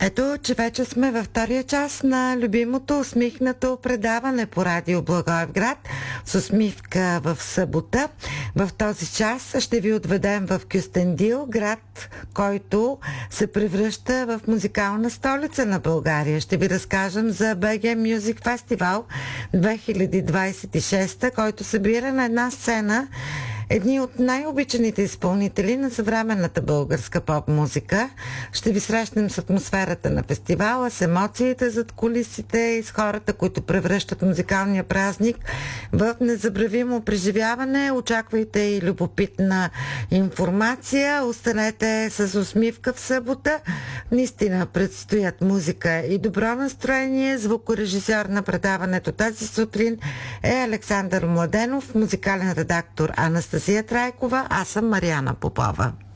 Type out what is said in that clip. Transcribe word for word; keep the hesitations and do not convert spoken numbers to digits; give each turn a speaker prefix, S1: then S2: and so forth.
S1: Ето, че вече сме във втория час на любимото усмихнато предаване по радио Благоевград с усмивка в събота. В този час ще ви отведем в Кюстендил, град, който се превръща в музикална столица на България. Ще ви разкажем за би джи Music Festival две хиляди двадесет и шеста, който събира на една сцена едни от най-обичаните изпълнители на съвременната българска поп-музика. Ще ви срещнем с атмосферата на фестивала, с емоциите зад кулисите и с хората, които превръщат музикалния празник в незабравимо преживяване. Очаквайте и любопитна информация. Останете с усмивка в събота. Наистина предстоят музика и добро настроение. Звукорежисьор на предаването тази сутрин е Александър Младенов, музикален редактор Анастасия Трайкова, аз съм Мариана Попова.